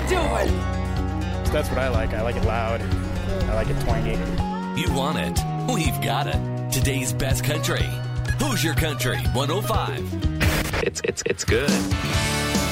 doing? That's what I like. I like it loud. I like it twangy. You want it? We've got it. Today's best country. Hoosier Country 105. It's good.